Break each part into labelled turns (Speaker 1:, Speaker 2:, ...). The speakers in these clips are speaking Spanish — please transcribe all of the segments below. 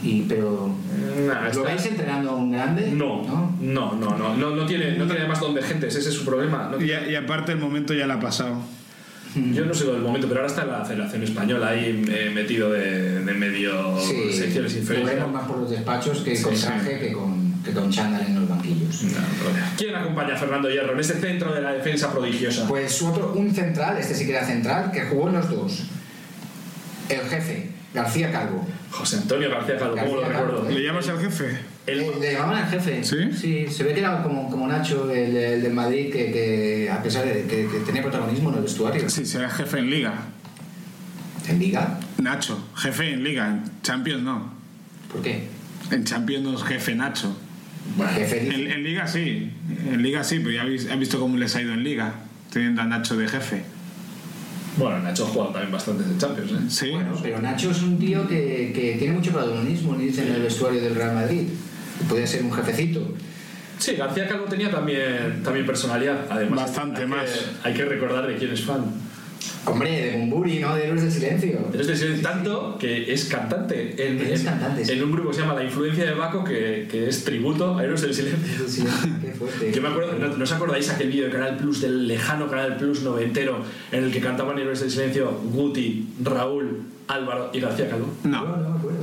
Speaker 1: pero ¿lo veis entrenando a un grande?
Speaker 2: No tiene además don de gentes, ese es su problema.
Speaker 3: Y aparte el momento ya le ha pasado.
Speaker 2: Yo no sé lo del momento, pero ahora está en la Federación Española ahí metido de medio secciones inferiores.
Speaker 1: Lo vemos más por los despachos que con traje que con chándal en los banquillos.
Speaker 2: ¿Quién acompaña a Fernando Hierro en este centro de la defensa prodigiosa?
Speaker 1: Pues un central, este sí que era central, que jugó en los dos. El jefe, García Calvo.
Speaker 2: José Antonio García Calvo, ¿cómo lo recuerdo?
Speaker 3: ¿Le llamas al jefe?
Speaker 1: Le llamaban al jefe.
Speaker 3: ¿Sí?
Speaker 1: Se ve que era como Nacho, el del Madrid, que a pesar de que tenía protagonismo en el vestuario.
Speaker 3: Sí, será jefe en Liga.
Speaker 1: ¿En Liga?
Speaker 3: Nacho, jefe en Liga, en Champions no.
Speaker 1: ¿Por qué?
Speaker 3: En Champions no es jefe Nacho.
Speaker 1: Bueno, jefe
Speaker 3: en Liga sí, pero ya has visto cómo les ha ido en Liga, teniendo a Nacho de jefe.
Speaker 2: Bueno, Nacho ha jugado también bastantes en Champions, ¿eh?
Speaker 3: Sí.
Speaker 1: Bueno, pero Nacho es un tío que tiene mucho protagonismo en el vestuario del Real Madrid. Puede ser un jefecito.
Speaker 2: Sí, García Calvo tenía también personalidad, además.
Speaker 3: Bastante más.
Speaker 2: Hay que recordar de quién es fan.
Speaker 1: Hombre, de Bumburi, ¿no? De Héroes del Silencio.
Speaker 2: Héroes del Silencio, tanto que es cantante. En un grupo que se llama La Influencia de Baco, que es tributo a Héroes del Silencio.
Speaker 1: Sí, qué fuerte.
Speaker 2: Yo me acuerdo, ¿no os acordáis aquel vídeo de Canal Plus, del lejano Canal Plus noventero, en el que cantaban Héroes del Silencio Guti, Raúl, Álvaro y García Calvo?
Speaker 1: No me acuerdo.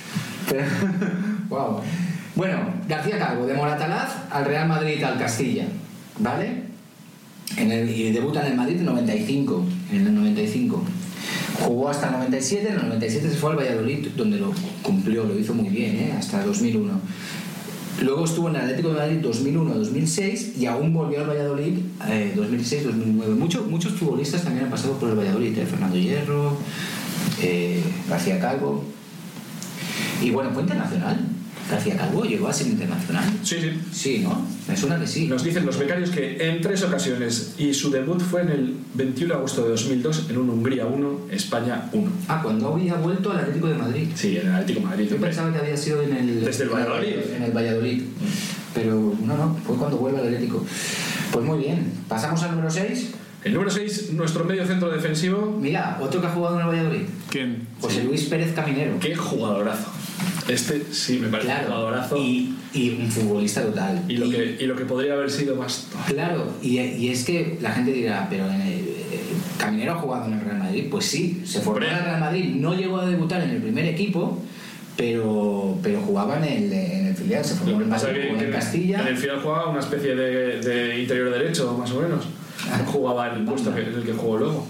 Speaker 1: Wow. Bueno, García Calvo, de Moratalaz al Real Madrid, al Castilla, ¿vale? Y debuta en el Madrid en el 95. Jugó hasta el 97, en el 97 se fue al Valladolid, donde lo cumplió, lo hizo muy bien, hasta el 2001. Luego estuvo en el Atlético de Madrid 2001-2006 y aún volvió al Valladolid 2006-2009. Muchos futbolistas también han pasado por el Valladolid, Fernando Hierro, García Calvo. Y bueno, fue internacional. García Calvo llegó a ser internacional. Sí, ¿no? Me suena que sí.
Speaker 2: Nos dicen los becarios que en 3 ocasiones, y su debut fue en el 21 de agosto de 2002 en un Hungría 1, España 1.
Speaker 1: Cuando había vuelto al Atlético de Madrid.
Speaker 2: Sí, en el Atlético de Madrid.
Speaker 1: Yo pensaba que había sido
Speaker 2: desde el Valladolid.
Speaker 1: En el Valladolid. Pero no, fue cuando vuelve al Atlético. Pues muy bien, pasamos al número 6.
Speaker 2: El número 6, nuestro medio centro defensivo.
Speaker 1: Mira, otro que ha jugado en el Valladolid.
Speaker 3: ¿Quién?
Speaker 1: José Luis Pérez Caminero.
Speaker 2: Qué jugadorazo. Este sí me parece un jugadorazo.
Speaker 1: Y un futbolista total.
Speaker 2: Y lo que podría haber sido más.
Speaker 1: Claro, y es que la gente dirá, pero Caminero ha jugado en el Real Madrid. Pues sí, se formó en el Real Madrid, no llegó a debutar en el primer equipo, pero jugaba en el filial, se formó en el Castilla.
Speaker 2: En el filial jugaba una especie de interior derecho, más o menos. Jugaba en el puesto en el que jugó luego.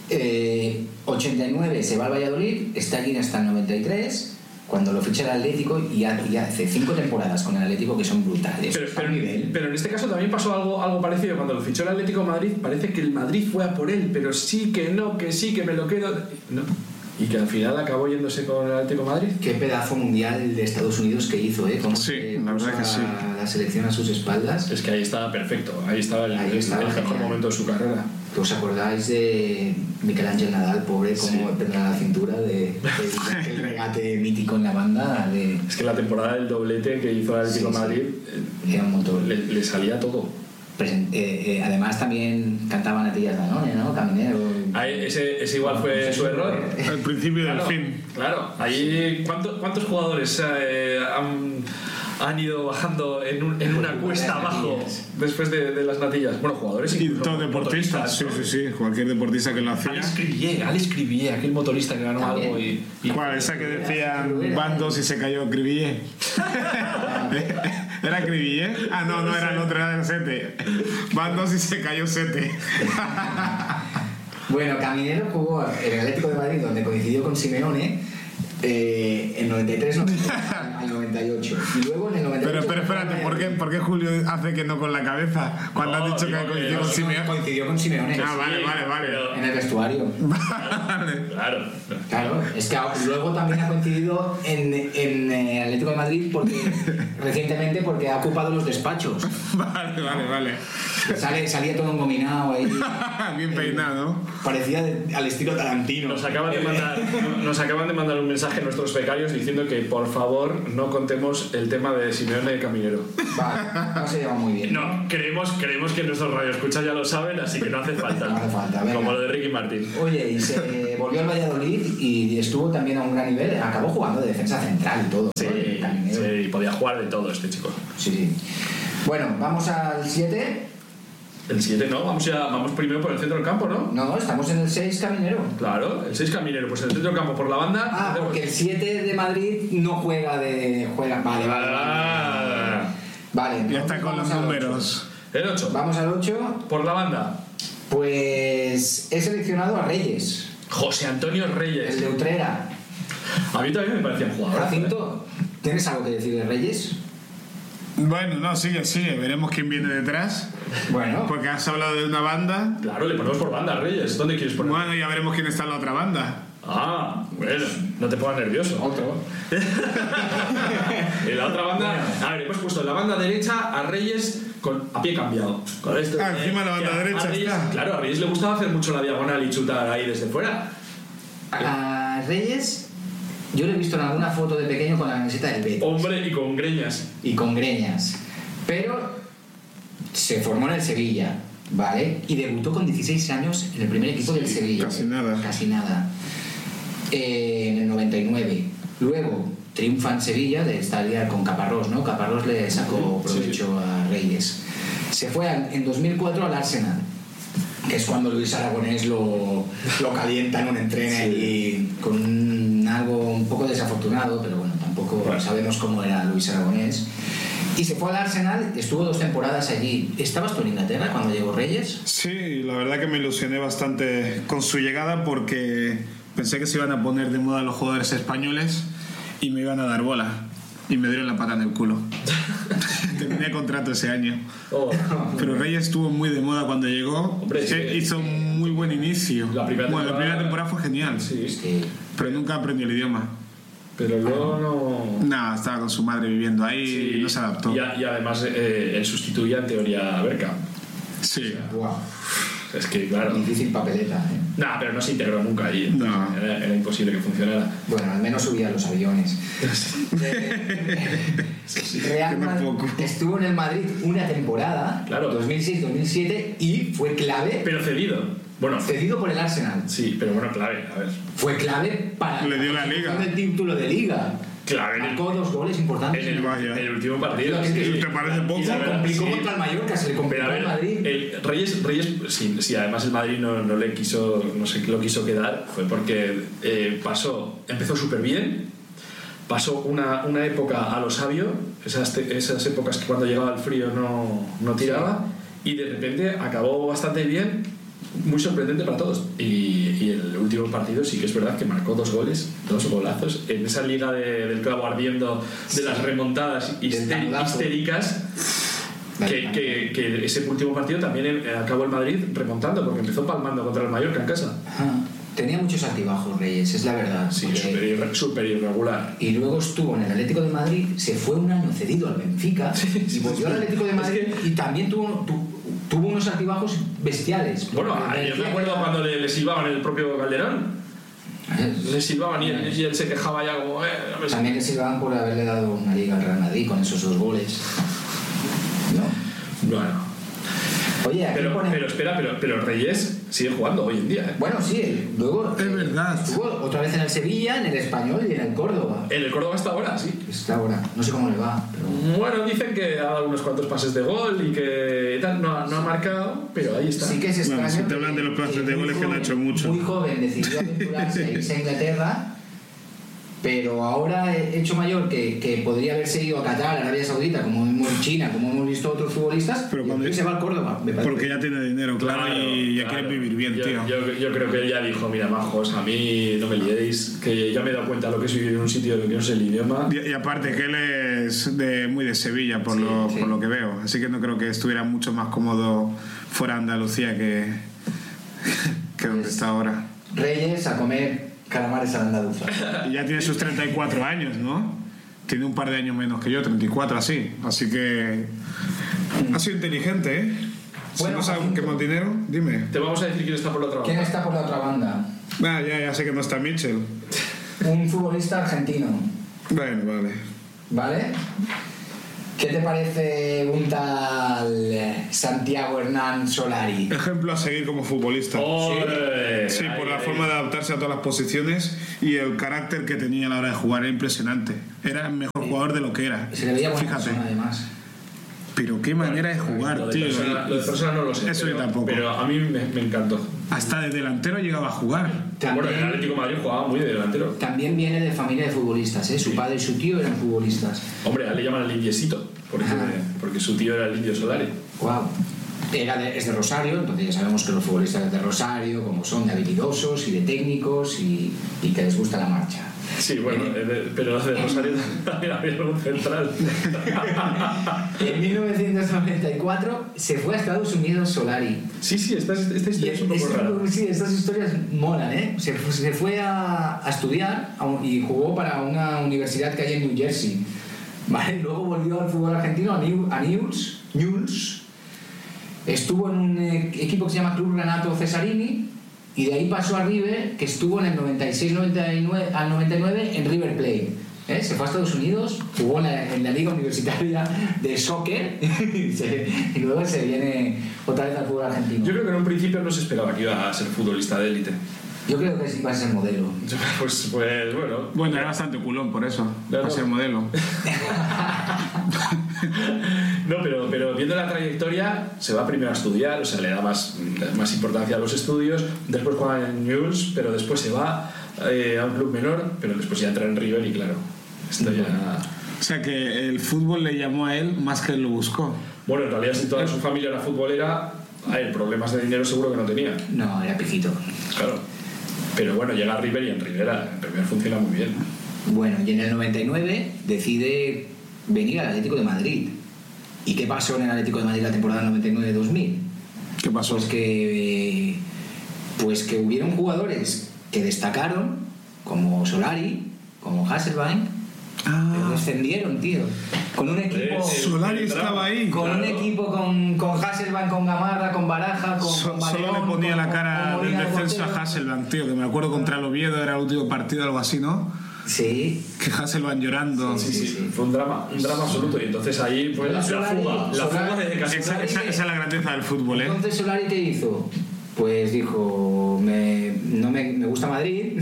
Speaker 1: 89 se va al Valladolid, está allí hasta el 93, cuando lo ficha el Atlético, y hace 5 temporadas con el Atlético que son brutales.
Speaker 2: Pero en este caso también pasó algo parecido. Cuando lo fichó el Atlético de Madrid, parece que el Madrid fue a por él, pero sí que no, que sí, que me lo quedo. No. Y que al final acabó yéndose con el Atlético de Madrid.
Speaker 1: Qué pedazo mundial de Estados Unidos que hizo, ¿eh?
Speaker 3: Sí, la verdad que sí.
Speaker 1: La selección a sus espaldas.
Speaker 2: Es que ahí estaba perfecto, ahí estaba el mejor momento de su carrera.
Speaker 1: ¿Os acordáis de Miguel Ángel Nadal, pobre, como tendrá la cintura del regate mítico en la banda?
Speaker 2: Es que la temporada del doblete que hizo el Atlético de Madrid
Speaker 1: era un montón.
Speaker 2: Le salía todo.
Speaker 1: Además también cantaban Atillas Danone, ¿no? Caminero.
Speaker 2: Ese igual fue su error.
Speaker 3: El principio del fin.
Speaker 2: Claro, ahí ¿cuántos jugadores han ido bajando en una cuesta abajo después de las natillas? Bueno, jugadores
Speaker 3: y todos deportistas, ¿no? Sí, cualquier deportista que lo hacía.
Speaker 2: Alex Cribier, aquel motorista que ganó algo y
Speaker 3: ¿cuál? Esa que decían bandos y se cayó Cribier. ¿Era Cribier? No era el otro, era el Sete. Bandos y se cayó Sete.
Speaker 1: Bueno, Caminero jugó en el Atlético de Madrid, donde coincidió con Simeone, en 93 al 98. Y luego en el 98.
Speaker 3: Pero espérate, ¿por qué Julio hace que no con la cabeza cuando has dicho que coincidió con Simeone?
Speaker 1: Coincidió con Simeone.
Speaker 3: Vale.
Speaker 1: En el vestuario.
Speaker 2: Claro.
Speaker 1: Es que luego también ha coincidido en el Atlético Atlético de Madrid recientemente porque ha ocupado los despachos.
Speaker 3: Vale.
Speaker 1: Salía todo engominado ahí.
Speaker 3: Bien peinado.
Speaker 1: Parecía al estilo Tarantino.
Speaker 2: Nos acaban de mandar un mensaje a nuestros becarios diciendo que por favor no contemos el tema de Simeone Caminero.
Speaker 1: Vale, no se lleva muy bien.
Speaker 2: No, creemos que nuestros radioescuchas ya lo saben, así que no hace falta.
Speaker 1: No hace falta, venga.
Speaker 2: Como lo de Ricky Martin.
Speaker 1: Oye, y se volvió al Valladolid y estuvo también a un gran nivel. Acabó jugando de defensa central y todo.
Speaker 2: Sí, sí, podía jugar de todo este chico.
Speaker 1: Sí. Bueno, vamos al 7.
Speaker 2: El 7 no, vamos primero por el centro del campo, ¿no?
Speaker 1: No, estamos en el 6 Caminero.
Speaker 2: Claro, el 6 Caminero, pues en el centro del campo por la banda.
Speaker 1: Ah, porque el 7 de Madrid no juega de... Vale. Vale,
Speaker 3: Ya está con los números.
Speaker 2: El 8.
Speaker 1: Vamos al 8.
Speaker 2: Por la banda.
Speaker 1: Pues he seleccionado a Reyes,
Speaker 2: José Antonio Reyes.
Speaker 1: el de Utrera.
Speaker 2: A mí también me parecía un jugador.
Speaker 1: Jacinto, ¿tienes algo que decir de Reyes?
Speaker 3: Bueno, no, sigue. Veremos quién viene detrás.
Speaker 1: Bueno,
Speaker 3: Porque has hablado de una banda.
Speaker 2: Claro, le ponemos por banda a Reyes. ¿Dónde quieres poner?
Speaker 3: Bueno, ya veremos quién está en la otra banda.
Speaker 2: Ah, bueno, no te pongas nervioso.
Speaker 1: otro.
Speaker 2: En la otra banda, a ver, hemos puesto en la banda derecha a Reyes a pie cambiado. Con esto,
Speaker 3: Encima de la banda
Speaker 2: que
Speaker 3: derecha
Speaker 2: Reyes,
Speaker 3: está.
Speaker 2: Claro, a Reyes le gustaba hacer mucho la diagonal y chutar ahí desde fuera.
Speaker 1: A Reyes, yo lo he visto en alguna foto de pequeño con la camiseta del Betis
Speaker 2: Hombre, y con greñas.
Speaker 1: y con greñas. Pero se formó en el Sevilla, ¿vale? Y debutó con 16 años en el primer equipo del Sevilla.
Speaker 3: casi nada.
Speaker 1: Casi nada. En el 99. Luego triunfa en Sevilla de estar con Caparrós, ¿no? Caparrós le sacó provecho a Reyes. Se fue en 2004 al Arsenal, que es cuando Luis Aragonés lo calienta en un entreno y con algo un poco desafortunado, pero bueno, tampoco sabemos cómo era Luis Aragonés. Y se fue al Arsenal, estuvo 2 temporadas allí. ¿Estabas tú en Inglaterra cuando llegó Reyes?
Speaker 3: Sí, la verdad que me ilusioné bastante con su llegada porque pensé que se iban a poner de moda los jugadores españoles y me iban a dar bola. Y me dieron la pata en el culo. Terminé contrato ese año. Pero Reyes estuvo muy de moda cuando llegó.
Speaker 2: Hombre, sí,
Speaker 3: hizo un muy buen inicio.
Speaker 2: La primera
Speaker 3: temporada fue genial.
Speaker 2: Sí.
Speaker 3: Pero nunca aprendió el idioma.
Speaker 2: Pero luego no...
Speaker 3: No, estaba con su madre viviendo ahí y no se adaptó.
Speaker 2: Y además él sustituía en teoría a Bergkamp.
Speaker 3: Sí.
Speaker 1: Wow.
Speaker 2: Es que, claro...
Speaker 1: Difícil papeleta, ¿eh?
Speaker 2: Nah, pero no se integró nunca ahí.
Speaker 3: No.
Speaker 2: Era imposible que funcionara.
Speaker 1: Bueno, al menos subía a los aviones. Real Madrid estuvo en el Madrid una temporada,
Speaker 2: Claro.
Speaker 1: 2006-2007, y fue clave,
Speaker 2: Pero cedido. Bueno,
Speaker 1: cedido por el Arsenal.
Speaker 2: sí, pero bueno, clave. A ver.
Speaker 1: Fue clave para
Speaker 3: Le dio la liga.
Speaker 1: el título de liga.
Speaker 2: Clave.
Speaker 1: Marcó 2 goles importantes.
Speaker 2: En
Speaker 3: Vaya.
Speaker 2: el último partido.
Speaker 1: Sí,
Speaker 2: sí.
Speaker 3: ¿Te parece poco?
Speaker 2: Y
Speaker 1: Se
Speaker 2: la
Speaker 1: le
Speaker 2: verdad,
Speaker 1: complicó
Speaker 2: sí.
Speaker 1: contra el Mallorca, se le
Speaker 2: Pero
Speaker 1: complicó
Speaker 2: a
Speaker 1: al
Speaker 2: ver,
Speaker 1: Madrid.
Speaker 2: Reyes sí, además el Madrid no le quiso, no sé qué lo quiso quedar, fue porque empezó súper bien, pasó una época a lo sabio, esas épocas que cuando llegaba el frío no tiraba, y de repente acabó bastante bien, muy sorprendente para todos. Y el último partido sí que es verdad que marcó 2 golazos, en esa liga del clavo ardiendo, de las remontadas histéricas. Que ese último partido también acabó el Madrid remontando porque empezó palmando contra el Mallorca en casa.
Speaker 1: Ajá. Tenía muchos altibajos Reyes, es la verdad.
Speaker 2: Sí,
Speaker 1: porque-
Speaker 2: súper irregular.
Speaker 1: Y luego estuvo en el Atlético de Madrid, se fue un año cedido al Benfica y volvió al Atlético de Madrid y también tuvo unos altibajos bestiales.
Speaker 2: Bueno, yo me acuerdo cuando le silbaban el propio Calderón. Le silbaban y él se quejaba ya como... no me sé.
Speaker 1: También le silbaban por haberle dado una liga al Real Madrid con esos 2 goles. ¿No?
Speaker 2: Bueno.
Speaker 1: Oye, aquí
Speaker 2: Pero
Speaker 1: pone...
Speaker 2: espera, pero Reyes sigue jugando hoy en día. ¿eh?
Speaker 1: Bueno, sí, luego
Speaker 3: Es verdad.
Speaker 1: estuvo otra vez en el Sevilla, en el Español y en el Córdoba.
Speaker 2: En el Córdoba hasta ahora, sí.
Speaker 1: Está ahora, no sé cómo le va, pero...
Speaker 2: Bueno, dicen que ha dado unos cuantos pases de gol y que tal, no ha marcado, pero ahí está.
Speaker 1: Sí que es extraño.
Speaker 3: Bueno, si te hablan de los pases de
Speaker 1: muy
Speaker 3: goles que le ha hecho mucho.
Speaker 1: Muy joven decidió aventurarse a irse a Inglaterra, pero ahora hecho mayor que podría haberse ido a Qatar, Arabia Saudita, como hemos China, como hemos visto otros futbolistas,
Speaker 3: Pero cuando-
Speaker 1: y se va al Córdoba, me parece.
Speaker 3: Porque ya tiene dinero, claro, y ya quiere vivir bien, tío.
Speaker 2: Yo creo que él ya dijo, mira, majos, a mí no me liéis, que ya me he dado cuenta de lo que es vivir en un sitio de lo que no sé el idioma.
Speaker 3: Y aparte que él es muy de Sevilla, por
Speaker 1: Sí,
Speaker 3: por lo que veo. Así que no creo que estuviera mucho más cómodo fuera de Andalucía que donde está ahora.
Speaker 1: Reyes a comer calamares a la andaluza.
Speaker 3: Y ya tiene sus 34 años, ¿no? tiene un par de años menos que yo, 34 así. Así que ha sido inteligente, ¿eh? Si
Speaker 1: Bueno,
Speaker 3: no sabes qué más dinero, dime.
Speaker 2: Te vamos a decir quién está por la otra
Speaker 1: ¿Quién
Speaker 2: banda.
Speaker 1: está por la otra banda?
Speaker 3: Ya sé que no está Mitchell.
Speaker 1: Un futbolista argentino,
Speaker 3: Bueno, vale.
Speaker 1: ¿vale? ¿Qué te parece un tal Santiago Hernán Solari?
Speaker 3: Ejemplo a seguir como futbolista.
Speaker 2: ¡Ole!
Speaker 3: Sí, por la
Speaker 2: Ahí.
Speaker 3: forma de adaptarse a todas las posiciones y el carácter que tenía a la hora de jugar, era impresionante. Era el mejor jugador de lo que era.
Speaker 1: Se le veía buena
Speaker 3: Fíjate.
Speaker 1: persona, además.
Speaker 3: Pero qué manera de jugar,
Speaker 2: Lo de
Speaker 3: tío.
Speaker 2: persona no lo sé.
Speaker 3: Eso
Speaker 2: pero,
Speaker 3: yo tampoco.
Speaker 2: Pero a mí me encantó.
Speaker 3: Hasta de delantero llegaba a jugar.
Speaker 2: Bueno, el
Speaker 1: También,
Speaker 2: Atlético de Madrid jugaba muy de delantero.
Speaker 1: también viene de familia de futbolistas, ¿eh? Su padre y su tío eran futbolistas.
Speaker 2: Hombre, a él le llaman el indiesito, porque su tío era el Indio Solari.
Speaker 1: Wow. Es de Rosario, entonces ya sabemos que los futbolistas de Rosario, como son de habilidosos y de técnicos y que les gusta la marcha.
Speaker 2: Sí, bueno, pero de Rosario también había algún central.
Speaker 1: En 1994 se fue a Estados Unidos Solari.
Speaker 2: Sí, esta historia es un poco rara.
Speaker 1: Sí, estas historias molan, ¿eh? Se fue a estudiar y jugó para una universidad que hay en New Jersey. ¿Vale? Luego volvió al fútbol argentino, a Newell's. Estuvo en un equipo que se llama Club Renato Cesarini y de ahí pasó a River, que estuvo en el 96-99 al 99 en River Plate. Se fue a Estados Unidos, jugó en la liga universitaria de soccer y luego se viene otra vez al fútbol argentino.
Speaker 2: Yo creo que en un principio no se esperaba que iba a ser futbolista de élite.
Speaker 1: Yo creo que sí va a ser modelo.
Speaker 2: Pues bueno.
Speaker 3: Bueno, era bastante culón por eso,
Speaker 2: Claro.
Speaker 3: para ser modelo.
Speaker 2: No, pero viendo la trayectoria, se va primero a estudiar, o sea, le da más importancia a los estudios, después juega en Newell's, pero después se va a un club menor, pero después ya entra en River y claro, esto ya...
Speaker 3: O sea que el fútbol le llamó a él más que él lo buscó.
Speaker 2: Bueno, en realidad si toda su familia era futbolera, a él problemas de dinero seguro que no tenía.
Speaker 1: No, era pijito.
Speaker 2: Claro. Pero bueno, llega a River y en River funciona muy bien.
Speaker 1: Bueno, y en el 99 decide venir al Atlético de Madrid. ¿Y qué pasó en el Atlético de Madrid la temporada 99-2000?
Speaker 3: ¿Qué pasó?
Speaker 1: Pues que hubieron jugadores que destacaron, como Solari, como Hasselbaink, pero descendieron, tío. Con un equipo...
Speaker 3: Solari estaba ahí.
Speaker 1: Con un equipo con Hasselbaink, con Gamarra, con Baraja, con
Speaker 3: Solo
Speaker 1: Baleón,
Speaker 3: le ponía la
Speaker 1: con
Speaker 3: cara del
Speaker 1: Molina de
Speaker 3: descenso
Speaker 1: portero.
Speaker 3: a Hasselbank, tío, que me acuerdo contra el Oviedo, era el último partido, algo así, ¿no?
Speaker 1: Sí.
Speaker 3: Que Hasselbank llorando.
Speaker 2: Sí, fue un drama absoluto y entonces ahí fue la fuga de casi
Speaker 3: Esa es la grandeza del fútbol, ¿eh?
Speaker 1: Entonces Solari, ¿qué hizo? Pues dijo, me gusta Madrid,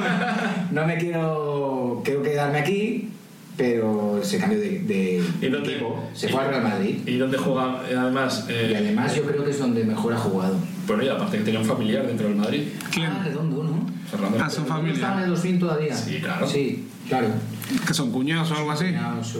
Speaker 1: quiero quedarme aquí, pero se cambió de equipo, se fue al Real Madrid.
Speaker 2: ¿Y dónde juega además?
Speaker 1: Y además yo creo que es donde mejor ha jugado.
Speaker 2: Bueno, y aparte que tenía un familiar dentro del Madrid.
Speaker 3: ¿Quién?
Speaker 1: Ah, Redondo, ¿no?
Speaker 2: Fernando.
Speaker 3: Son
Speaker 1: Estaba en
Speaker 3: familia.
Speaker 1: el 2000 todavía.
Speaker 2: Sí, claro.
Speaker 1: Sí, claro.
Speaker 3: Que son cuñados o algo así.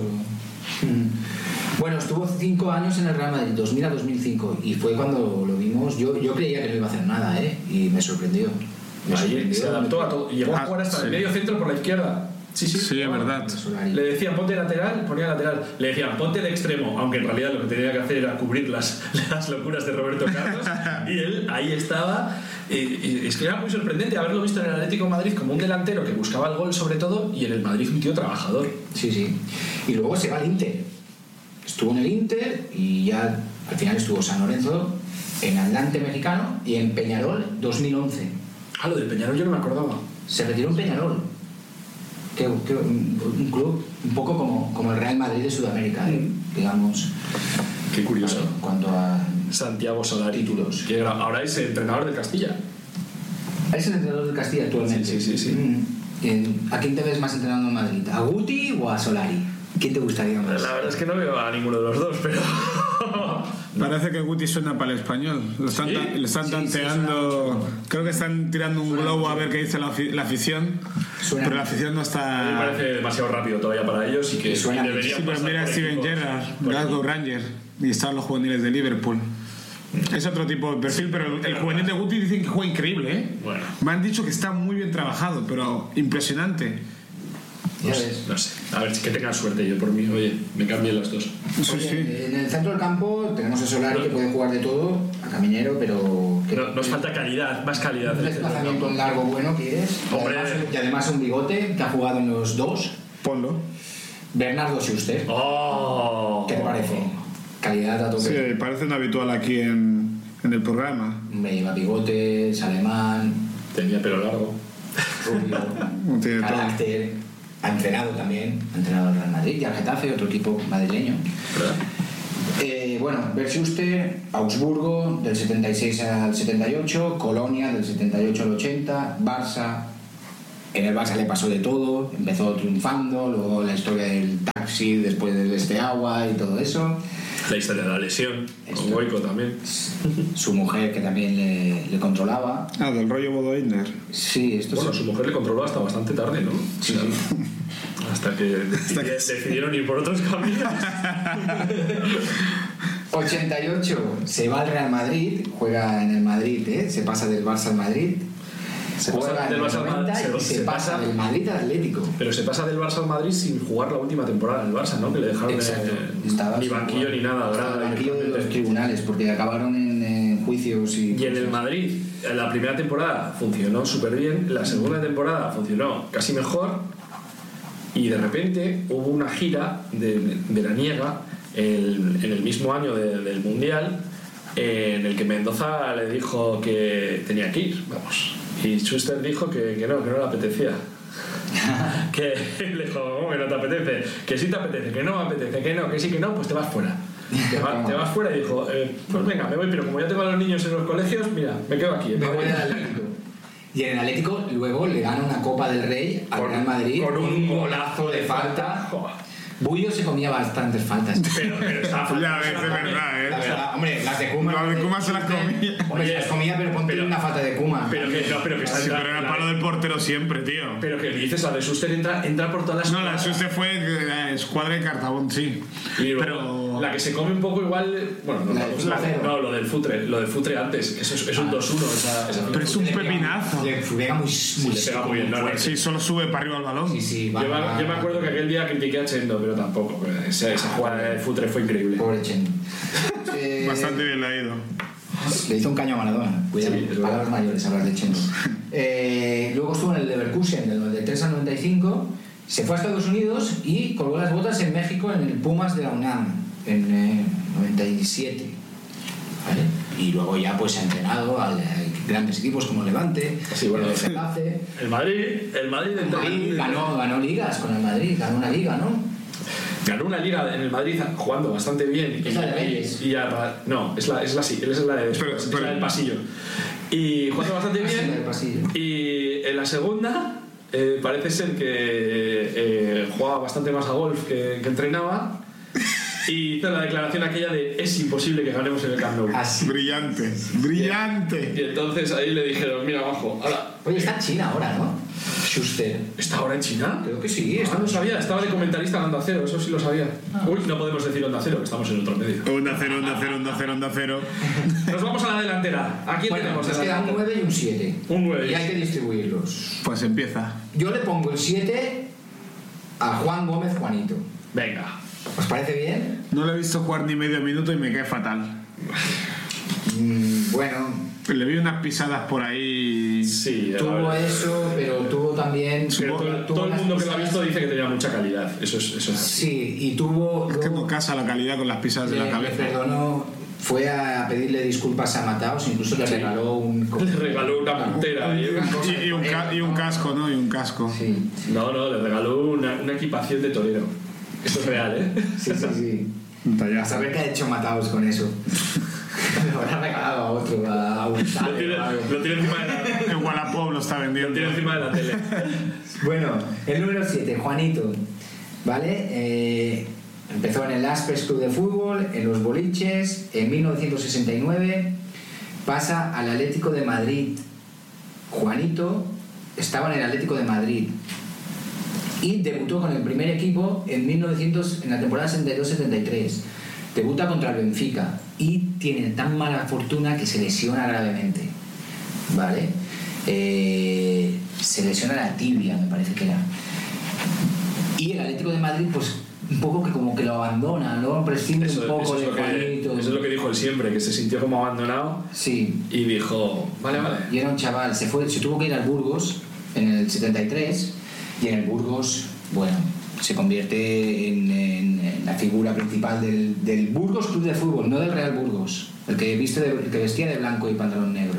Speaker 1: Bueno, estuvo 5 años en el Real Madrid, 2000 a 2005, y fue cuando lo vimos. Yo creía que no iba a hacer nada, y me sorprendió.
Speaker 2: Ahí se adaptó a todo. Llegó a jugar hasta el medio centro por la izquierda. Sí,
Speaker 3: Sí, es verdad.
Speaker 1: Solari.
Speaker 2: Le decían ponte lateral, ponía lateral. Le decían ponte de extremo, aunque en realidad lo que tenía que hacer era cubrir las locuras de Roberto Carlos. Y él ahí estaba. Y es que era muy sorprendente haberlo visto en el Atlético de Madrid como un delantero que buscaba el gol sobre todo y en el Madrid un tío trabajador.
Speaker 1: Sí, sí. Y luego se va al Inter. Estuvo en el Inter y ya al final estuvo en San Lorenzo, en Atlante Mexicano y en Peñarol 2011.
Speaker 2: Ah, lo del Peñarol yo no me acordaba.
Speaker 1: Se retiró en Peñarol. Un club un poco como el Real Madrid de Sudamérica, digamos.
Speaker 2: Qué curioso.
Speaker 1: En cuanto a
Speaker 2: Santiago Solari.
Speaker 1: títulos.
Speaker 2: Que ahora es entrenador del Castilla.
Speaker 1: Es el entrenador del Castilla actualmente.
Speaker 2: Sí.
Speaker 1: ¿A quién te ves más entrenando en Madrid? ¿A Guti o a Solari? ¿Quién te gustaría más?
Speaker 2: La verdad es que no veo a ninguno de los dos, pero...
Speaker 3: Parece que Guti suena para el español. Lo están,
Speaker 2: ¿Sí?
Speaker 3: le están
Speaker 1: Sí,
Speaker 3: tanteando.
Speaker 1: sí,
Speaker 3: Creo que están tirando un globo a ver qué dice la afición.
Speaker 1: Suena
Speaker 3: Pero la
Speaker 1: mucho.
Speaker 3: afición no
Speaker 2: A mí me
Speaker 3: está.
Speaker 2: parece demasiado rápido todavía para ellos y que
Speaker 1: Suena
Speaker 2: deberían
Speaker 3: Sí, pero
Speaker 2: pasar
Speaker 3: mira a
Speaker 2: por
Speaker 3: Steven
Speaker 2: equipos-
Speaker 3: Gerrard,
Speaker 2: por
Speaker 3: Glasgow
Speaker 2: equipos.
Speaker 3: Rangers. Y están los juveniles de Liverpool. Es otro tipo de perfil, pero el juvenil de Guti dicen que juega increíble, ¿eh?
Speaker 2: Bueno.
Speaker 3: Me han dicho que está muy bien trabajado, pero impresionante.
Speaker 1: Ya ves.
Speaker 2: No sé. A ver, que tengan suerte yo por mí. Oye, me cambien las dos.
Speaker 3: Sí,
Speaker 1: Oye,
Speaker 3: sí.
Speaker 1: en el centro del campo tenemos a Solari que puede jugar de todo, a Caminero, pero que
Speaker 2: Nos falta calidad, más calidad.
Speaker 1: un desplazamiento largo bueno quieres.
Speaker 2: Hombre.
Speaker 1: Y además un bigote que ha jugado en los dos.
Speaker 3: Ponlo.
Speaker 1: Bernardo Schuster.
Speaker 2: ¡Oh!
Speaker 1: ¿Qué te parece? Calidad a tope.
Speaker 3: Sí, parece un habitual aquí en el programa.
Speaker 1: Me lleva bigotes, alemán,
Speaker 2: Tenía pelo largo.
Speaker 1: rubio,
Speaker 3: Tiene todo.
Speaker 1: carácter. Ha entrenado también, ha entrenado al Real Madrid y al Getafe, otro equipo madrileño.
Speaker 2: ¿Verdad?
Speaker 1: Bueno, Bert Schuster, Augsburgo del 76 al 78, Colonia del 78 al 80, Barça. En el Barça le pasó de todo, empezó triunfando, luego la historia del taxi después del Esteagua y todo eso.
Speaker 2: La historia de la lesión,
Speaker 1: Esto.
Speaker 2: con Goico también.
Speaker 1: Su mujer que también le controlaba.
Speaker 3: Ah, del rollo Bodo Illner.
Speaker 1: Sí, esto
Speaker 2: Bueno,
Speaker 1: sí.
Speaker 2: su mujer le controló hasta bastante tarde, ¿no?
Speaker 1: Sí,
Speaker 2: O sea,
Speaker 1: sí.
Speaker 2: Hasta que decidieron ir por otros caminos.
Speaker 1: 88 se va al Real Madrid, juega en el Madrid, se pasa del Barça al Madrid.
Speaker 2: Se
Speaker 1: Juega
Speaker 2: pasa
Speaker 1: en
Speaker 2: del
Speaker 1: el
Speaker 2: Barça al
Speaker 1: 90
Speaker 2: Madrid,
Speaker 1: y se pasa del Madrid al Atlético.
Speaker 2: Pero se pasa del Barça al Madrid sin jugar la última temporada en el Barça, ¿no? Que le dejaron
Speaker 1: Exacto. Estaba
Speaker 2: ni
Speaker 1: sin
Speaker 2: banquillo
Speaker 1: jugar.
Speaker 2: ni nada.
Speaker 1: Estaba
Speaker 2: ahora
Speaker 1: en el banquillo de los
Speaker 2: directamente.
Speaker 1: tribunales porque acabaron en juicios y...
Speaker 2: Y en el Madrid, en la primera temporada funcionó súper bien, la segunda temporada funcionó casi mejor, y de repente hubo una gira veraniega en el mismo año del Mundial, en el que Mendoza le dijo que tenía que ir, vamos. Y Schuster dijo que no le apetecía. Que le dijo, ¿cómo que no te apetece? Que sí te apetece, que no me apetece, que no, que sí, que no, pues te vas fuera. Te vas fuera y dijo, pues venga, me voy, pero como ya tengo a los niños en los colegios, mira, me quedo aquí.
Speaker 1: Me voy al Atlético. Y en el Atlético luego le gana una Copa del Rey al Real Madrid
Speaker 2: con un
Speaker 1: golazo de falta.
Speaker 2: Joder.
Speaker 1: Bullo se comía bastantes faltas.
Speaker 2: Pero estaba
Speaker 3: Ya ves, es verdad,
Speaker 1: La verdad, hombre, las de Kuma.
Speaker 3: Las de Kuma se las comía.
Speaker 1: Hombre, se las comía, pero ponte una falta de Kuma.
Speaker 2: Pero que está
Speaker 3: Sí, pero era el palo del portero siempre, tío.
Speaker 2: Pero que dices, la de Schuster entra por todas las.
Speaker 3: No, la Schuster fue escuadra de Cartabón, sí.
Speaker 2: Y luego,
Speaker 3: Pero
Speaker 2: la que se come un poco igual. Bueno,
Speaker 1: La del Futre.
Speaker 2: no, lo del Futre antes. Eso es un 2-1. Esa
Speaker 3: Pero es un pepinazo.
Speaker 1: Le pega muy
Speaker 2: le pega muy bien, ¿no?
Speaker 3: Sí, solo sube para arriba el balón.
Speaker 1: Sí, sí, va,
Speaker 2: Yo me acuerdo que aquel día critiqué a Chendo, pero tampoco. Esa jugada de Futre fue increíble.
Speaker 1: Pobre Chen.
Speaker 3: Bastante bien le ha ido.
Speaker 1: Le hizo un caño a Maradona. Cuidado,
Speaker 2: Sí, es verdad.
Speaker 1: palabras mayores hablar de Chen. Luego estuvo en el Leverkusen del 93 al 95. Se fue a Estados Unidos y colgó las botas en México en el Pumas de la UNAM en 97. ¿Vale? Y luego ya pues ha entrenado a grandes equipos como Levante,
Speaker 2: Sí, bueno,
Speaker 1: el Getafe.
Speaker 2: El Madrid
Speaker 1: Y ganó ligas con el Madrid, ganó una liga, ¿no?
Speaker 2: ganó una liga en el Madrid jugando bastante bien.
Speaker 1: ¿Es la de Vélez?
Speaker 2: No, es la de después, es la del pasillo. Y jugando bastante
Speaker 1: Ah, sí,
Speaker 2: bien.
Speaker 1: la del pasillo.
Speaker 2: Y en la segunda parece ser que jugaba bastante más a golf que entrenaba. Y hizo la declaración aquella de es imposible que ganemos en el Camp Nou.
Speaker 1: Así.
Speaker 3: Brillante, brillante.
Speaker 2: Y entonces ahí le dijeron, mira abajo, ahora,
Speaker 1: Oye, está en China ahora, ¿no? Schuster.
Speaker 2: ¿está ahora en China?
Speaker 1: Creo que sí.
Speaker 2: No lo sabía, estaba de comentarista en Onda Cero, eso sí lo sabía. Uy, no podemos decir Onda Cero, que estamos en otro medio.
Speaker 3: Onda cero, onda cero, onda cero, onda cero.
Speaker 2: Nos vamos a la delantera. Aquí
Speaker 1: Bueno,
Speaker 2: tenemos
Speaker 1: nos
Speaker 2: de
Speaker 1: queda un
Speaker 2: delantera.
Speaker 1: 9 y un 7.
Speaker 2: Un 9.
Speaker 1: Y hay que distribuirlos.
Speaker 3: Pues empieza.
Speaker 1: Yo le pongo el 7 a Juan Gómez Juanito.
Speaker 2: Venga.
Speaker 1: ¿Os parece bien?
Speaker 3: No lo he visto jugar ni medio minuto y me cae fatal.
Speaker 1: Bueno,
Speaker 3: Le vi unas pisadas por ahí.
Speaker 2: Sí,
Speaker 1: tuvo eso, pero tuvo también...
Speaker 2: Pero todo el
Speaker 1: unas
Speaker 2: mundo que lo ha
Speaker 1: pisadas-
Speaker 2: visto dice que tenía mucha calidad. Eso es así.
Speaker 1: Sí, y tuvo...
Speaker 3: Es que
Speaker 1: luego
Speaker 3: no casa la calidad con las pisadas de la
Speaker 1: le
Speaker 3: cabeza.
Speaker 1: perdonó, fue a pedirle disculpas a Mataos, incluso le
Speaker 2: Sí.
Speaker 1: regaló un...
Speaker 2: Le regaló una montera.
Speaker 3: Y un casco, ¿no? Y un casco.
Speaker 1: Sí,
Speaker 2: No, le regaló una equipación de torero. Esto es real, ¿eh?
Speaker 1: sí, sí, sí.
Speaker 3: Un
Speaker 1: A
Speaker 3: tallazo.
Speaker 1: saber qué ha hecho Mataos con eso. Lo habrá regalado a otro, a un
Speaker 2: Lo
Speaker 1: tal
Speaker 2: tiene,
Speaker 1: o algo.
Speaker 2: lo tiene encima de la,
Speaker 3: El Wallapop lo está
Speaker 2: lo
Speaker 3: vendiendo.
Speaker 2: tiene encima de la tele.
Speaker 1: Bueno, el número 7, Juanito. ¿Vale? Empezó en el Aspes Club de Fútbol, en los boliches, en 1969 pasa al Atlético de Madrid. Juanito estaba en el Atlético de Madrid y debutó con el primer equipo en la temporada 72-73. Debuta contra el Benfica y tiene tan mala fortuna que se lesiona gravemente. ¿Vale? Se lesiona la tibia, me parece que era. Y el Atlético de Madrid, pues un poco que como que lo abandona, ¿no? Prescinde un poco de Juanito.
Speaker 2: Eso es lo que dijo él siempre, que se sintió como abandonado
Speaker 1: Sí.
Speaker 2: y dijo, vale.
Speaker 1: Y era un chaval, se tuvo que ir al Burgos en el 73 y en el Burgos, bueno, se convierte en la figura principal del Burgos Club de Fútbol, no del Real Burgos, el que vestía de blanco y pantalón negro.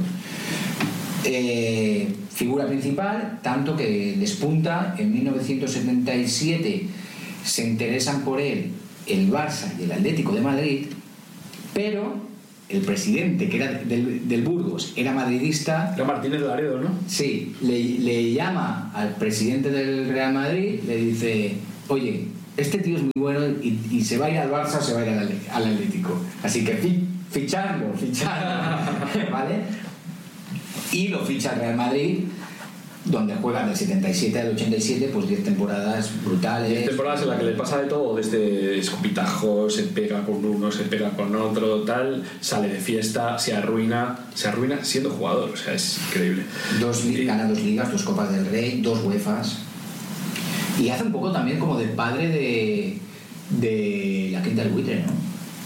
Speaker 1: Figura principal, tanto que despunta. En 1977 se interesan por él el Barça y el Atlético de Madrid, pero el presidente, que era del Burgos, era madridista.
Speaker 2: Era Martínez de Laredo, ¿no?
Speaker 1: Sí, le llama al presidente del Real Madrid, le dice: oye, este tío es muy bueno y se va a ir al Barça o se va a ir al Atlético, así que ficharlo, ¿vale? Y lo ficha al Real Madrid, donde juegan del 77 al 87, pues 10 temporadas brutales.
Speaker 2: 10 temporadas en las que le pasa de todo, desde escopitajos, se pega con uno, se pega con otro, tal, sale de fiesta, se arruina siendo jugador, o sea, es increíble.
Speaker 1: Gana 2 ligas, 2 Copas del Rey, 2 UEFAs. Y hace un poco también como de padre de la Quinta del Buitre, ¿no?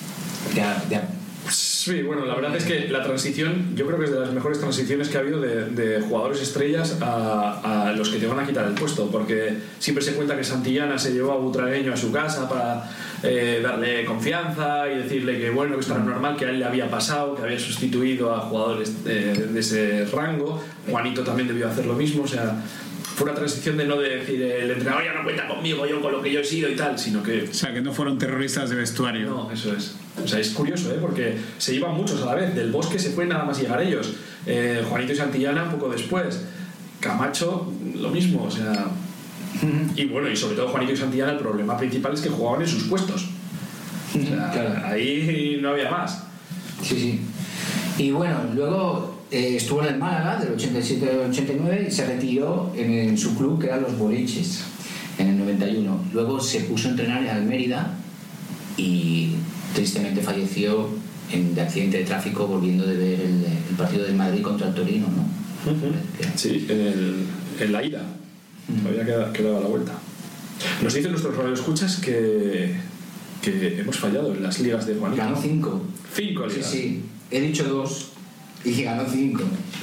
Speaker 2: Sí, bueno, la verdad es que la transición, yo creo que es de las mejores transiciones que ha habido de jugadores estrellas a los que te van a quitar el puesto, porque siempre se cuenta que Santillana se llevó a Butragueño a su casa para darle confianza y decirle que bueno, que esto era normal, que a él le había pasado, que había sustituido a jugadores de ese rango. Juanito también debió hacer lo mismo, o sea, fue una transición de no decir el entrenador ya no cuenta conmigo, yo con lo que yo he sido y tal, sino que...
Speaker 3: O sea, que no fueron terroristas de vestuario.
Speaker 2: No, eso es. O sea, es curioso, porque se iban muchos a la vez. Del Bosque se fue nada más llegar ellos. Juanito y Santillana un poco después. Camacho, lo mismo, o sea... Y bueno, y sobre todo Juanito y Santillana, el problema principal es que jugaban en sus puestos. O sea, claro, ahí no había más.
Speaker 1: Sí. Y bueno, luego estuvo en el Málaga del 87 al 89 y se retiró en su club, que eran los Boliches, en el 91. Luego se puso a entrenar en Almérida y tristemente falleció de accidente de tráfico volviendo de ver el partido del Madrid contra el Torino, ¿no?
Speaker 2: Sí, en la ida. Todavía quedaba la vuelta. Nos dicen nuestros radioescuchas que hemos fallado en las ligas de Juanito.
Speaker 1: Ganó 5.
Speaker 2: 5 ligas.
Speaker 1: Sí. He dicho 2 y ganó 5.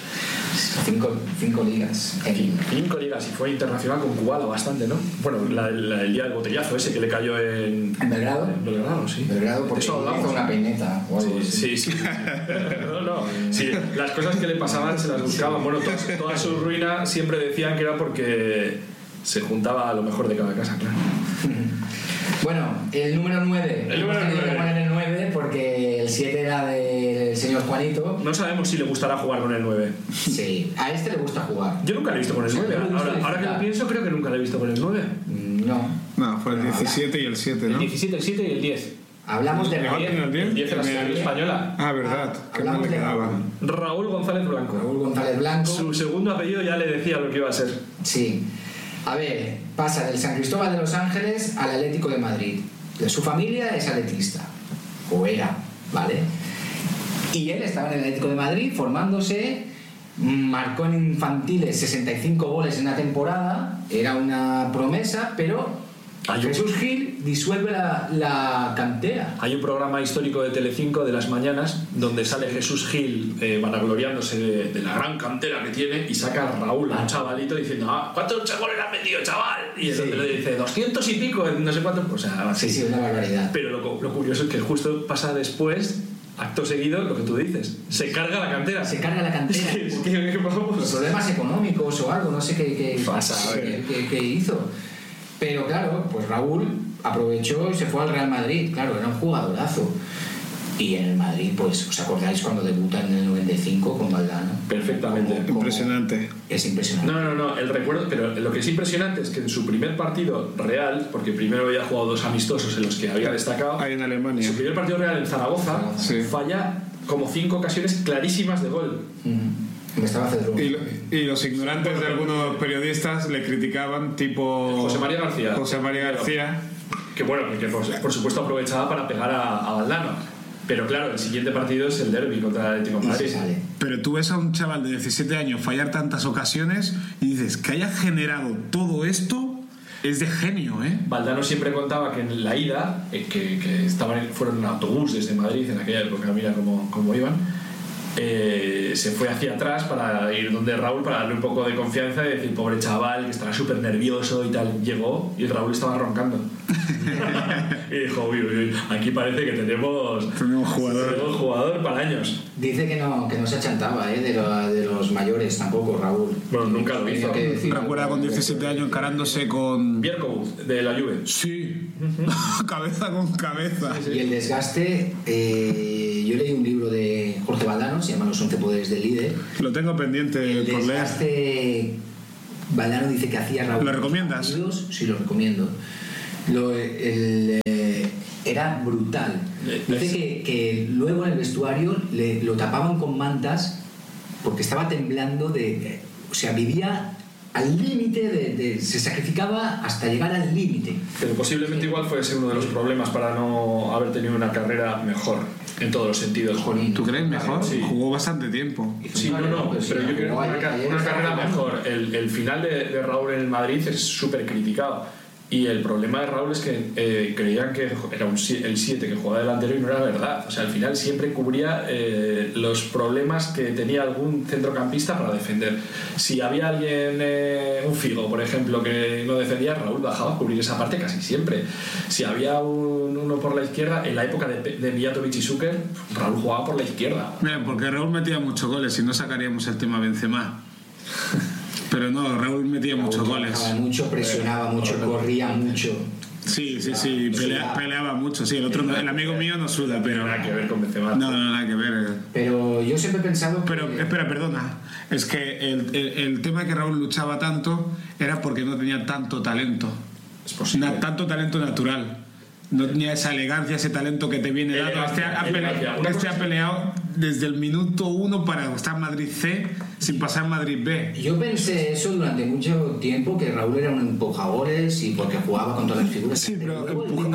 Speaker 1: 5 ligas.
Speaker 2: 5 ligas, y fue internacional con Kubala bastante, ¿no? Bueno, el día del botellazo ese que le cayó en
Speaker 1: Belgrado.
Speaker 2: En Belgrado, sí.
Speaker 1: Belgrado, porque
Speaker 2: eso
Speaker 1: hizo una peineta o algo
Speaker 2: sí. No. Sí, las cosas que le pasaban se las buscaban. Bueno, toda su ruina siempre decían que era porque se juntaba a lo mejor de cada casa, claro.
Speaker 1: Bueno, el número 9.
Speaker 2: Hemos tenido que
Speaker 1: poner el 9 porque el 7 era del señor Juanito.
Speaker 2: No sabemos si le gustará jugar con el 9.
Speaker 1: Sí, a este le gusta jugar.
Speaker 2: Yo nunca le he visto con el 9. Ahora que lo pienso, creo que nunca le he visto con el 9.
Speaker 1: No,
Speaker 3: fue el 17 y el 7, ¿no?
Speaker 2: El 17, el 7 y el 10.
Speaker 1: Hablamos de
Speaker 3: Raúl.
Speaker 2: El 10 de la selección española.
Speaker 3: Ah, verdad. Que no
Speaker 1: hablamos
Speaker 3: le
Speaker 1: de
Speaker 3: quedaba.
Speaker 2: Raúl González Blanco.
Speaker 1: Raúl González Blanco.
Speaker 2: Su segundo apellido ya le decía lo que iba a ser.
Speaker 1: Sí. A ver, pasa del San Cristóbal de los Ángeles al Atlético de Madrid. Su familia es atletista, o era, ¿vale? Y él estaba en el Atlético de Madrid formándose, marcó en infantiles 65 goles en una temporada, era una promesa, pero Jesús Gil disuelve la cantera.
Speaker 2: Hay un programa histórico de Telecinco de las mañanas donde sale Jesús Gil vanagloriándose de la gran cantera que tiene y saca a Raúl, a un chavalito, diciendo ¿cuántos goles le has metido, chaval? Y el otro le dice 200 y pico, no sé cuánto, o sea,
Speaker 1: sí, una barbaridad.
Speaker 2: Pero lo curioso es que justo pasa después, acto seguido, lo que tú dices, se carga la cantera.
Speaker 1: Problemas económicos o algo, no sé qué
Speaker 2: pasa,
Speaker 1: qué hizo. Pero claro, pues Raúl aprovechó y se fue al Real Madrid. Claro, era un jugadorazo. Y en el Madrid, pues, ¿os acordáis cuando debuta en el 95 con Valdano?
Speaker 2: Perfectamente.
Speaker 3: Impresionante.
Speaker 1: Es impresionante.
Speaker 2: No, el recuerdo, pero lo que es impresionante es que en su primer partido real, porque primero había jugado 2 amistosos en los que había destacado,
Speaker 3: ahí en Alemania.
Speaker 2: Su primer partido real en Zaragoza, falla como 5 ocasiones clarísimas de gol.
Speaker 3: Y los ignorantes de algunos periodistas le criticaban, tipo
Speaker 2: José María García, que bueno, que por supuesto aprovechaba para pegar a Valdano, pero claro, el siguiente partido es el derbi contra el Atlético de Madrid.
Speaker 3: Pero tú ves a un chaval de 17 años fallar tantas ocasiones y dices que haya generado todo esto es de genio, ¿eh?
Speaker 2: Valdano siempre contaba que en la ida, que fueron en autobús desde Madrid en aquella época, mira cómo iban. se fue hacia atrás para ir donde Raúl, para darle un poco de confianza y decir, pobre chaval, que estará súper nervioso y tal. Llegó y Raúl estaba roncando. Y dijo, uy, aquí parece que tenemos jugador para años.
Speaker 1: Dice que no se achantaba de los mayores tampoco, Raúl.
Speaker 2: Bueno, nunca lo hizo.
Speaker 3: Recuerda con 17 años encarándose con...
Speaker 2: Bierko, de la Juve.
Speaker 3: Sí, cabeza con cabeza.
Speaker 1: Y el desgaste, yo leí un libro de Jorge Valdano, se llama Los 11 poderes del líder.
Speaker 3: Lo tengo pendiente
Speaker 1: El
Speaker 3: por leer.
Speaker 1: desgaste, Valdano dice que hacía Raúl.
Speaker 3: ¿Lo recomiendas?
Speaker 1: Sí, lo recomiendo. Era brutal. Dice que luego en el vestuario lo tapaban con mantas porque estaba temblando o sea, vivía al límite se sacrificaba hasta llegar al límite.
Speaker 2: Pero posiblemente igual fuese uno de los problemas para no haber tenido una carrera mejor en todos los sentidos.
Speaker 3: ¿Tú crees mejor?
Speaker 2: Sí.
Speaker 3: Jugó bastante tiempo.
Speaker 2: Sí, no, pero yo creo que una carrera mejor. El final de Raúl en el Madrid es súper criticado. Y el problema de Raúl es que creían que era el 7 que jugaba delantero y no era verdad. O sea, al final siempre cubría los problemas que tenía algún centrocampista para defender. Si había alguien, un Figo, por ejemplo, que no defendía, Raúl bajaba a cubrir esa parte casi siempre. Si había uno por la izquierda, en la época de Mijatovic y Šuker, Raúl jugaba por la izquierda.
Speaker 3: Mira, porque Raúl metía muchos goles y no sacaríamos el tema Benzema. Pero no, Raúl metía muchos goles.
Speaker 1: Mucho, presionaba mucho, corría mucho.
Speaker 3: Sí, peleaba mucho. Sí, el amigo mío no suda, pero...
Speaker 2: Nada que ver con Benzema.
Speaker 3: No, nada que ver.
Speaker 1: Pero yo siempre he pensado
Speaker 3: Pero, espera, perdona. Es que el tema de que Raúl luchaba tanto era porque no tenía tanto talento.
Speaker 2: Es posible.
Speaker 3: Tanto talento natural. No tenía esa elegancia, ese talento que te viene dado. Este ha peleado desde el minuto 1 para estar en Madrid C sin pasar Madrid B.
Speaker 1: Yo pensé eso durante mucho tiempo, que Raúl era un empujagoles y porque jugaba con todas las figuras.
Speaker 3: Sí, pero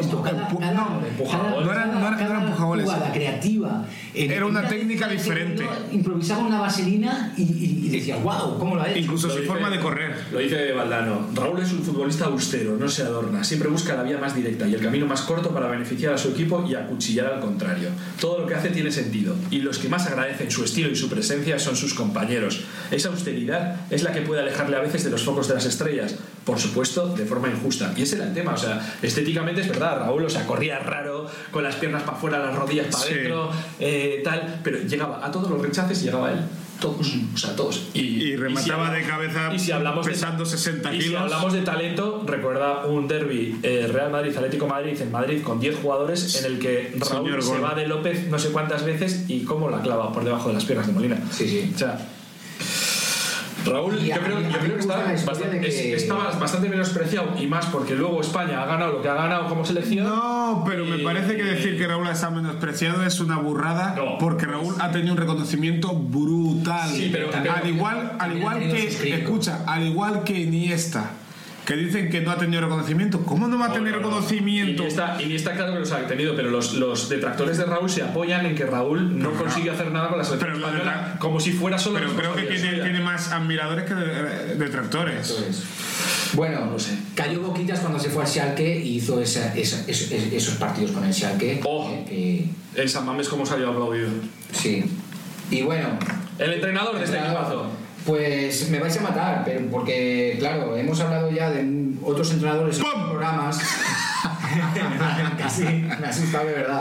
Speaker 1: no
Speaker 3: era empujagoles.
Speaker 1: Jugada creativa.
Speaker 3: Era una técnica diferente.
Speaker 1: Improvisaba una vaselina y decía, wow, ¿cómo lo ha hecho?
Speaker 3: Incluso su forma de correr.
Speaker 2: Lo dice Valdano. Raúl es un futbolista austero, no se adorna. Siempre busca la vía más directa y el camino más corto para beneficiar a su equipo y acuchillar al contrario. Todo lo que hace tiene sentido y los que más agradecen su estilo y su presencia son sus compañeros. Esa austeridad es la que puede alejarle a veces de los focos de las estrellas, por supuesto de forma injusta, y ese era el tema. O sea, estéticamente es verdad, Raúl, o sea, corría raro, con las piernas para afuera, las rodillas para adentro, tal, pero llegaba a todos los rechaces, llegaba él. Todos.
Speaker 3: Y remataba de cabeza pesando 60 kilos.
Speaker 2: Y si hablamos de talento, recuerda un derbi Real Madrid-Atlético Madrid en Madrid con 10 jugadores en el que Raúl se va de López no sé cuántas veces y cómo la clava por debajo de las piernas de Molina.
Speaker 1: Sí.
Speaker 2: O sea, Raúl, yo creo que está bastante menospreciado, y más porque luego España ha ganado lo que ha ganado como selección.
Speaker 3: No, pero me parece que decir que Raúl está menospreciado es una burrada, porque Raúl ha tenido un reconocimiento brutal.
Speaker 2: Sí, pero
Speaker 3: al igual que Iniesta, que dicen que no ha tenido reconocimiento. ¿Cómo no va a tener reconocimiento?
Speaker 2: Iniesta claro que los ha tenido, pero los detractores de Raúl se apoyan en que Raúl no consigue hacer nada con la selección española, como si fuera solo.
Speaker 3: Pero creo que tiene más admiradores que detractores.
Speaker 1: Bueno, no sé. Cayó boquitas cuando se fue al Schalke y hizo esos partidos con el Schalke.
Speaker 2: El San Mamés como salió aplaudido.
Speaker 1: Sí. Y bueno,
Speaker 2: el entrenador de este equipazo.
Speaker 1: Pues me vais a matar, pero porque, claro, hemos hablado ya de otros entrenadores en otros programas. Casi me asusta de verdad.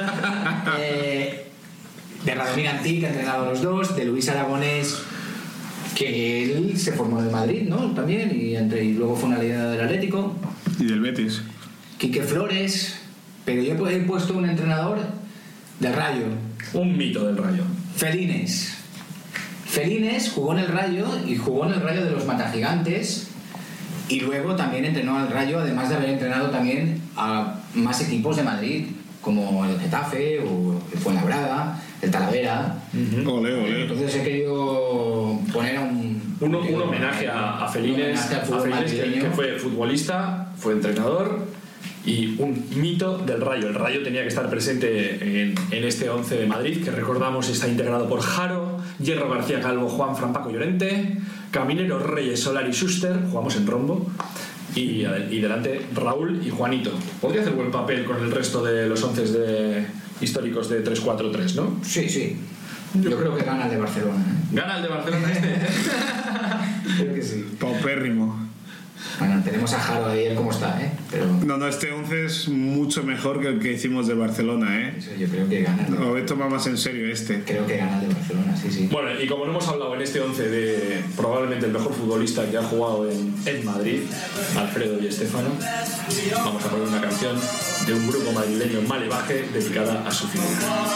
Speaker 1: De Radomir Antí, que ha entrenado a los dos, de Luis Aragonés, que él se formó en el Madrid, ¿no? También, y luego fue una leyenda del Atlético.
Speaker 3: Y del Betis.
Speaker 1: Quique Flores, pero yo he puesto un entrenador del Rayo.
Speaker 2: Un mito del Rayo.
Speaker 1: Felines jugó en el Rayo y jugó en el Rayo de los Matagigantes y luego también entrenó al Rayo, además de haber entrenado también a más equipos de Madrid como el Getafe o el Fuenlabrada, el Talavera.
Speaker 3: Ole.
Speaker 1: Entonces he querido poner un
Speaker 2: homenaje a Felines, que fue futbolista, fue entrenador y un mito del Rayo. El Rayo tenía que estar presente en este 11 de Madrid, que recordamos está integrado por Jaro, Hierro García Calvo, Juan Paco Llorente, Caminero, Reyes, Solari, Schuster, jugamos en rombo, y delante Raúl y Juanito. Podría hacer buen papel con el resto de los 11 históricos de 3-4-3, ¿no?
Speaker 1: Sí. Yo creo que gana el de Barcelona.
Speaker 2: ¿Gana el de Barcelona este?
Speaker 1: Creo que sí.
Speaker 3: Paupérrimo.
Speaker 1: Bueno, tenemos a Jaro ahí, cómo está, Pero
Speaker 3: No, este 11 es mucho mejor que el que hicimos de Barcelona,
Speaker 1: eso yo creo que gana.
Speaker 3: Lo voy a tomar más en serio este.
Speaker 1: Creo que gana el de Barcelona, sí.
Speaker 2: Bueno, y como no hemos hablado en este 11 de probablemente el mejor futbolista que ha jugado en Madrid, Alfredo Di Stéfano, vamos a poner una canción de un grupo madrileño, Malevaje, dedicada a su figura.